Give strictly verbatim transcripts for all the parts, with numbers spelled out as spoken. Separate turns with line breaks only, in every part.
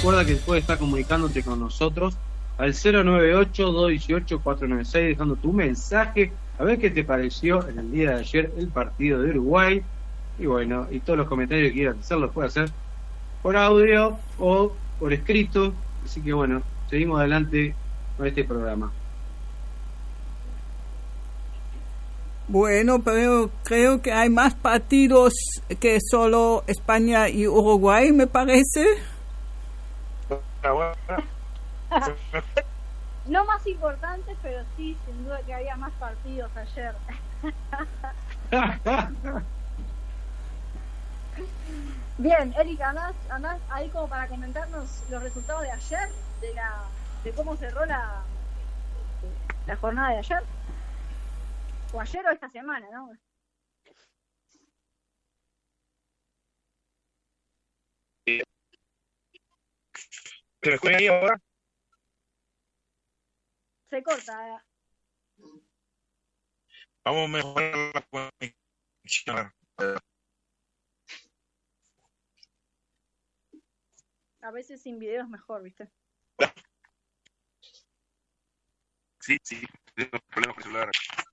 recuerda que puedes estar comunicándote con nosotros al cero nueve ocho, dos uno ocho, cuatro nueve seis, dejando tu mensaje, a ver qué te pareció en el día de ayer el partido de Uruguay. Y bueno, y todos los comentarios que quieras hacer los puedes hacer por audio o por escrito. Así que bueno, seguimos adelante con este programa.
Bueno, pero creo que hay más partidos que solo España y Uruguay, me parece.
No más importantes, pero sí, sin duda que había más partidos ayer. Bien, Erika, andás, andás ahí como para comentarnos los resultados de ayer, de la de cómo cerró la, la jornada de ayer. O ayer o esta semana, ¿no?
¿Se me escucha ahí ahora?
Se corta.
Vamos a mejorar la conexión.
A veces sin video es mejor, ¿viste?
Sí, sí, tengo problemas con el celular.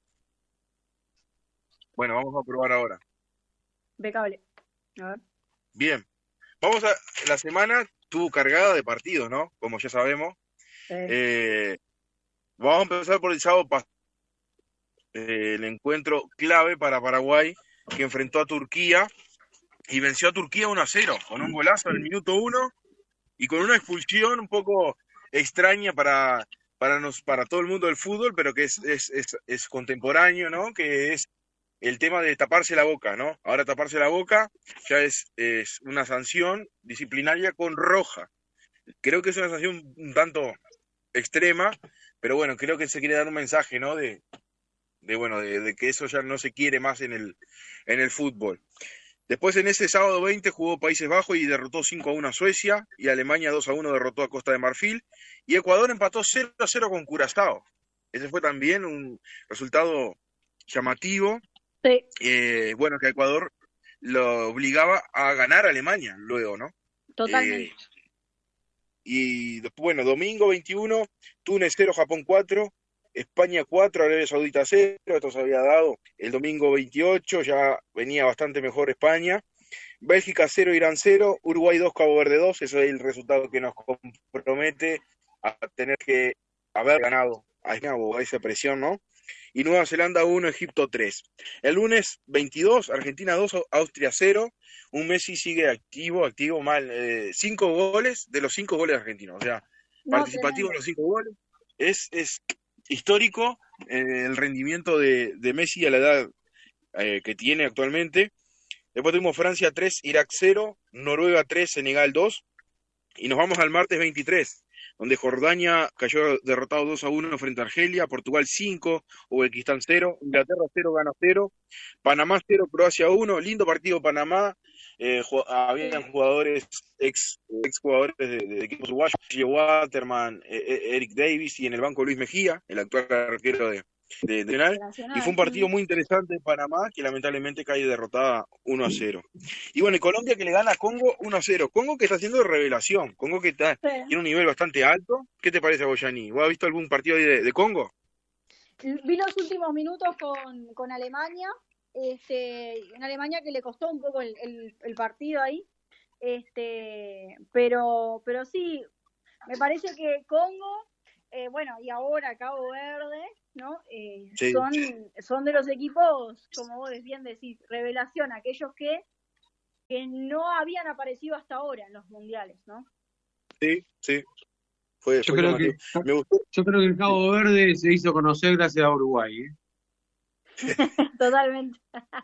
Bueno, vamos a probar ahora.
Impecable. A ver.
Bien. Vamos a... La semana estuvo cargada de partidos, ¿no? Como ya sabemos.
Sí.
Eh, vamos a empezar por el sábado pasado. Eh, el encuentro clave para Paraguay, que enfrentó a Turquía y venció a Turquía uno a cero, con un golazo en el minuto uno y con una expulsión un poco extraña para, para, nos, para todo el mundo del fútbol, pero que es, es, es, es contemporáneo, ¿no? Que es el tema de taparse la boca, ¿no? Ahora taparse la boca ya es, es una sanción disciplinaria con roja. Creo que es una sanción un tanto extrema, pero bueno, creo que se quiere dar un mensaje, ¿no? De, de bueno, de, de que eso ya no se quiere más en el, en el fútbol. Después en ese sábado veinte jugó Países Bajos y derrotó cinco a uno a Suecia, y Alemania dos a uno derrotó a Costa de Marfil, y Ecuador empató cero a cero con Curazao. Ese fue también un resultado llamativo.
Sí.
Eh, bueno, que Ecuador lo obligaba a ganar a Alemania luego, ¿no?
Totalmente.
Eh, y después, bueno, domingo veintiuno, Túnez cero, Japón cuatro, España cuatro, Arabia Saudita cero, esto se había dado el domingo veintiocho, ya venía bastante mejor España. Bélgica cero, Irán cero, Uruguay dos, Cabo Verde dos, eso es el resultado que nos compromete a tener que haber ganado a esa presión, ¿no? Y Nueva Zelanda uno, Egipto tres. El lunes veintidós, Argentina dos, Austria cero. Un Messi sigue activo, activo mal. Eh, cinco goles de los cinco goles argentinos. O sea,
No,
participativo en los cinco goles. Es, es histórico eh, el rendimiento de, de Messi a la edad eh, que tiene actualmente. Después tuvimos Francia tres, Irak cero, Noruega tres, Senegal dos. Y nos vamos al martes veintitrés, donde Jordania cayó derrotado dos a uno frente a Argelia, Portugal cinco, Uzbekistán cero, Inglaterra cero, Ghana cero, Panamá cero, Croacia uno, lindo partido Panamá, eh, habían jugadores, ex, ex jugadores de, de equipos uruguayos, Waterman, eh, Eric Davis, y en el banco Luis Mejía, el actual arquero de, de, de Nacional, y fue un partido muy interesante de Panamá, que lamentablemente cae derrotada uno a cero. Y bueno, y Colombia que le gana a Congo uno a cero. Congo que está haciendo revelación. Congo que está, sí. tiene un nivel bastante alto. ¿Qué te parece, Boyani? ¿Vos has visto algún partido de, de Congo?
Vi los últimos minutos con, con Alemania. Este, en Alemania que le costó un poco el, el, el partido ahí. Este, pero, pero sí, me parece que Congo, eh, bueno, y ahora Cabo Verde, ¿no? Eh, sí. son, son de los equipos, como vos bien decís, revelación, aquellos que, que no habían aparecido hasta ahora en los mundiales, ¿no?
Sí, sí. Fue,
yo,
fue
creo que,
Me gustó.
yo creo que el Cabo Verde se hizo conocer gracias a Uruguay, ¿eh?
Totalmente.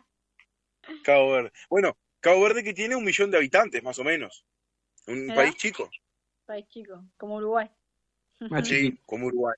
Cabo Verde. Bueno, Cabo Verde que tiene un millón de habitantes, más o menos. Un ¿verdad? País chico.
País chico, como Uruguay.
Sí, como Uruguay.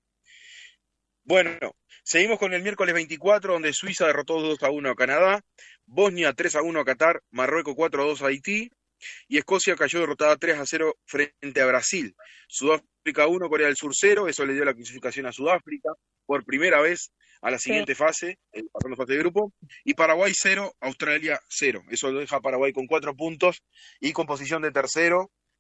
Bueno, seguimos con el miércoles veinticuatro, donde Suiza derrotó dos a uno a Canadá, Bosnia tres a uno a Qatar, Marruecos cuatro a dos a Haití, y Escocia cayó derrotada tres a cero frente a Brasil. Sudáfrica uno, Corea del Sur cero, eso le dio la clasificación a Sudáfrica por primera vez a la siguiente sí. fase, pasando fase de grupo, y Paraguay cero, Australia cero. Eso lo deja a Paraguay con cuatro puntos y con posición de tercero,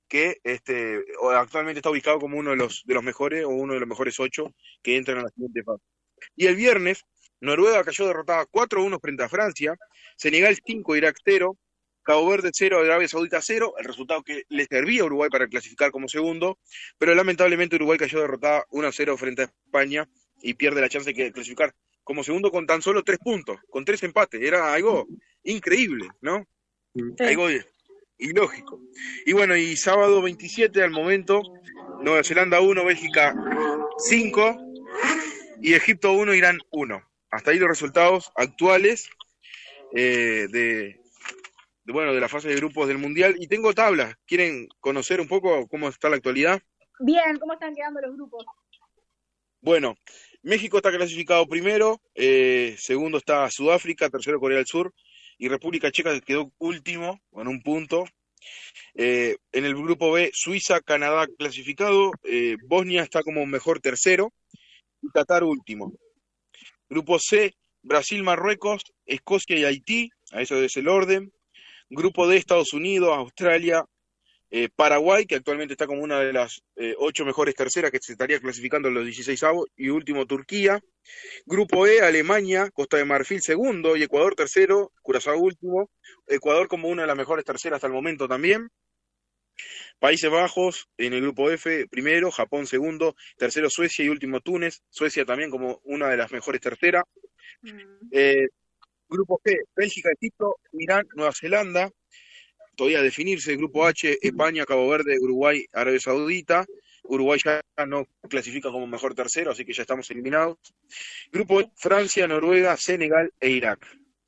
que este, actualmente está ubicado como uno de los, de los mejores o uno de los mejores ocho que entran a la siguiente fase. Y el viernes, Noruega cayó derrotada cuatro a uno frente a Francia, Senegal cinco, Irak cero, Cabo Verde cero, Arabia Saudita cero, el resultado que le servía a Uruguay para clasificar como segundo, pero lamentablemente Uruguay cayó derrotada uno a cero frente a España y pierde la chance de clasificar como segundo con tan solo tres puntos, con tres empates. Era algo increíble, ¿no? Sí. Algo ilógico. Y bueno, y sábado veintisiete al momento, Nueva Zelanda uno, Bélgica cinco y Egipto uno, Irán uno. Hasta ahí los resultados actuales eh, de, de, bueno, de la fase de grupos del Mundial. Y tengo tablas. ¿Quieren conocer un poco cómo está la actualidad?
Bien, ¿cómo están quedando los grupos?
Bueno, México está clasificado primero, eh, segundo está Sudáfrica, tercero Corea del Sur, y República Checa quedó último, con un punto. Eh, en el grupo B, Suiza, Canadá clasificado, eh, Bosnia está como mejor tercero, y Qatar último. Grupo C, Brasil, Marruecos, Escocia y Haití, a eso es el orden. Grupo D, Estados Unidos, Australia, eh, Paraguay, que actualmente está como una de las eh, ocho mejores terceras que se estaría clasificando en los dieciseisavos, y último Turquía. Grupo E, Alemania, Costa de Marfil segundo y Ecuador tercero, Curazao último. Ecuador como una de las mejores terceras hasta el momento también. Países Bajos en el grupo F primero, Japón segundo, tercero Suecia y último Túnez. Suecia también como una de las mejores terceras. Mm. Eh, grupo G, Bélgica, Egipto, Irán, Nueva Zelanda. Todavía a definirse. Grupo H, España, Cabo Verde, Uruguay, Arabia Saudita. Uruguay ya no clasifica como mejor tercero, así que ya estamos eliminados. Grupo Francia, Noruega, Senegal e Irak.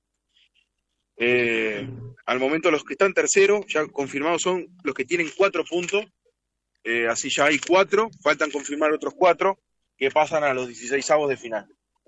Eh, al momento los que están terceros, ya confirmados, son los que tienen cuatro puntos. Eh, así ya hay cuatro, faltan confirmar otros cuatro que pasan a los dieciseisavos de final.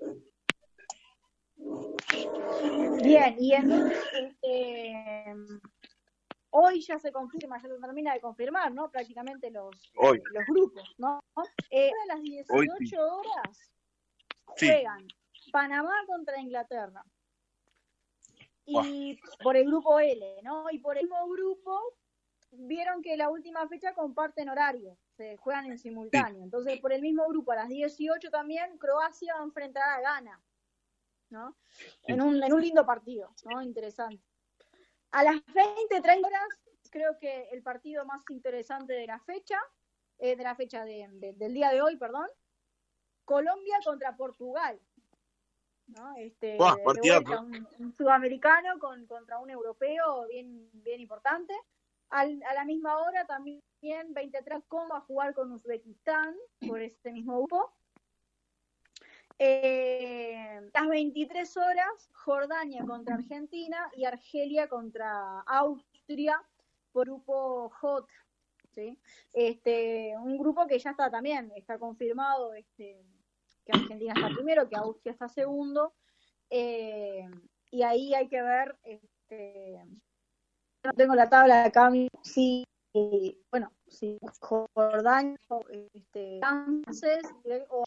Bien, y entonces este, hoy ya se confirma, ya se termina de confirmar, ¿no? Prácticamente los,
hoy.
los grupos, ¿no? Eh, a las dieciocho hoy, sí. horas juegan sí. Panamá contra Inglaterra. Y wow. Por el grupo L, ¿no? Y por el mismo grupo, vieron que la última fecha comparten horario, se juegan en simultáneo. Sí. Entonces, por el mismo grupo, a las dieciocho también, Croacia va a enfrentar a Ghana, ¿no? Sí. En, un, en un lindo partido, ¿no? Interesante. A las veinte, treinta horas, creo que el partido más interesante de la fecha, eh, de la fecha de, de, del día de hoy, perdón, Colombia contra Portugal. ¿No? Este,
wow, vuelta,
un, un sudamericano con, contra un europeo bien, bien importante. Al, a la misma hora también veintitrés com va a jugar con Uzbekistán por este mismo grupo. Eh, las veintitrés horas Jordania contra Argentina y Argelia contra Austria por grupo J, ¿sí? Este, un grupo que ya está también, está confirmado este que Argentina está primero, que Austria está segundo, eh, y ahí hay que ver, este, no tengo la tabla acá, si, bueno, si Jordania, este, Kansas, o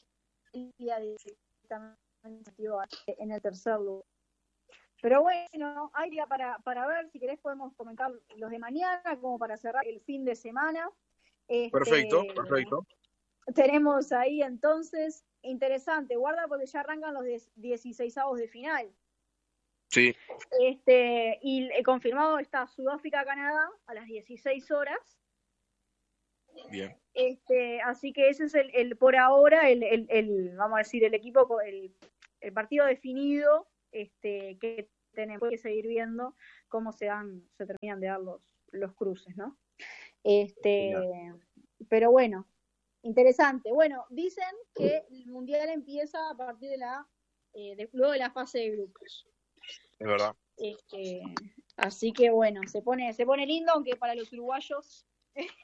en el tercer lugar. Pero bueno, hay día para, para ver, si querés podemos comentar los de mañana, como para cerrar el fin de semana. Este,
perfecto, perfecto.
Tenemos ahí entonces, interesante, guarda porque ya arrancan los dieciseisavos de final.
Sí.
Este, y eh, confirmado está Sudáfrica-Canadá a las dieciséis horas.
Bien.
Este, así que ese es el, el por ahora, el, el, el, vamos a decir, el equipo, el, el partido definido, este, que tenemos que seguir viendo cómo se dan, se terminan de dar los, los cruces, ¿no? Este, Bien. Pero bueno. Interesante. Bueno, dicen que el Mundial empieza a partir de la eh, de, luego de la fase de grupos.
Es verdad.
Este, así que bueno, se pone se pone lindo, aunque para los uruguayos